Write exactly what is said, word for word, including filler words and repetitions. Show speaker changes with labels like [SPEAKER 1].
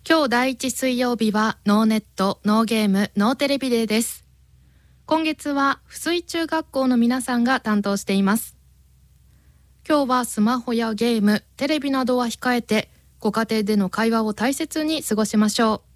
[SPEAKER 1] 今日第一水曜日はノーネット、ノーゲーム、ノーテレビデーです。今月は付水中学校の皆さんが担当しています。今日はスマホやゲーム、テレビなどは控えて、ご家庭での会話を大切に過ごしましょう。